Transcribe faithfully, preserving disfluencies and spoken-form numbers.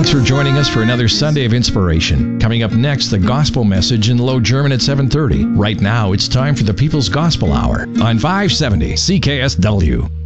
Thanks for joining us for another Sunday of Inspiration. Coming up next, the Gospel Message in Low German at seven thirty. Right now, it's time for the People's Gospel Hour on five seventy C K S W.